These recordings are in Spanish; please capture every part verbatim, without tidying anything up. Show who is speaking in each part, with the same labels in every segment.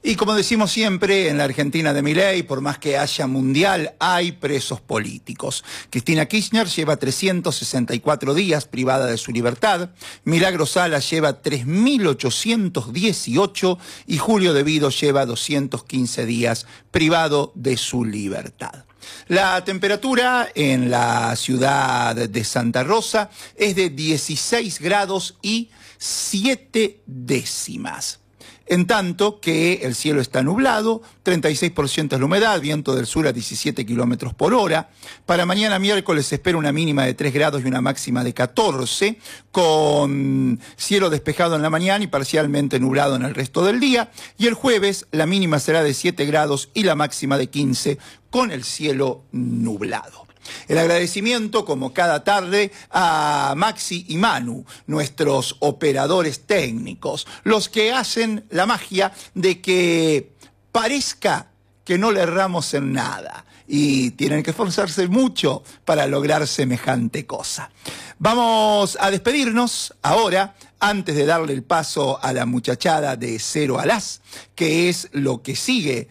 Speaker 1: Y como decimos siempre, en la Argentina de Milei, por más que haya mundial, hay presos políticos. Cristina Kirchner lleva trescientos sesenta y cuatro días privada de su libertad, Milagro Sala lleva tres mil ochocientos dieciocho y Julio De Vido lleva doscientos quince días privado de su libertad. La temperatura en la ciudad de Santa Rosa es de dieciséis grados y siete décimas. En tanto que el cielo está nublado, treinta y seis por ciento es la humedad, viento del sur a diecisiete kilómetros por hora. Para mañana miércoles se espera una mínima de tres grados y una máxima de catorce, con cielo despejado en la mañana y parcialmente nublado en el resto del día. Y el jueves la mínima será de siete grados y la máxima de quince, con el cielo nublado. El agradecimiento, como cada tarde, a Maxi y Manu, nuestros operadores técnicos, los que hacen la magia de que parezca que no le erramos en nada y tienen que esforzarse mucho para lograr semejante cosa. Vamos a despedirnos ahora, antes de darle el paso a la muchachada de Cero a Las, que es lo que sigue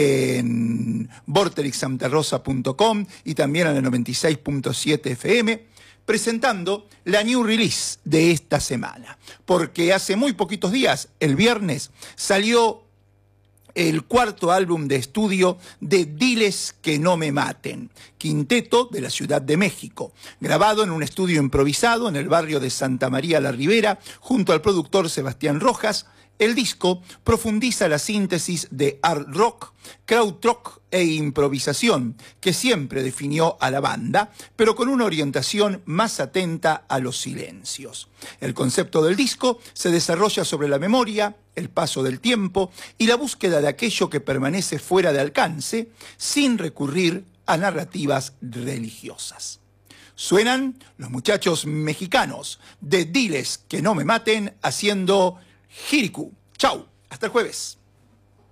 Speaker 1: en vorterix santa rosa punto com y también en el noventa y seis punto siete F M, presentando la new release de esta semana. Porque hace muy poquitos días, el viernes, salió el cuarto álbum de estudio de Diles que no me maten, quinteto de la Ciudad de México, grabado en un estudio improvisado en el barrio de Santa María la Ribera, junto al productor Sebastián Rojas. El disco profundiza la síntesis de art rock, krautrock e improvisación que siempre definió a la banda, pero con una orientación más atenta a los silencios. El concepto del disco se desarrolla sobre la memoria, el paso del tiempo y la búsqueda de aquello que permanece fuera de alcance, sin recurrir a narrativas religiosas. Suenan los muchachos mexicanos de Diles que no me maten haciendo Jiriku. Chau, hasta el jueves.